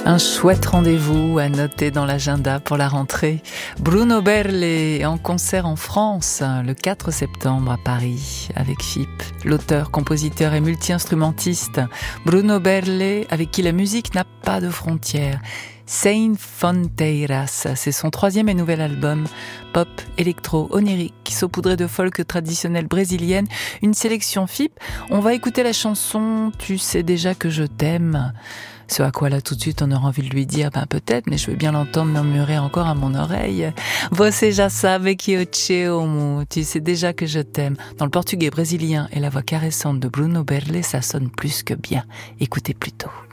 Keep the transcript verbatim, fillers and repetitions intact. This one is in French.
Un chouette rendez-vous à noter dans l'agenda pour la rentrée. Bruno Berle en concert en France le quatre septembre à Paris avec F I P, l'auteur, compositeur et multi-instrumentiste. Bruno Berle avec qui la musique n'a pas de frontières. Sem Fronteiras, c'est son troisième et nouvel album, pop, électro, onirique, saupoudré de folk traditionnelle brésilienne, une sélection F I P. On va écouter la chanson « Tu sais déjà que je t'aime ». Ce à quoi là tout de suite on aura envie de lui dire, ben peut-être, mais je veux bien l'entendre murmurer encore à mon oreille. Você já sabe que eu te amo, tu sais déjà que je t'aime. Dans le portugais brésilien et la voix caressante de Bruno Berle, ça sonne plus que bien. Écoutez plutôt.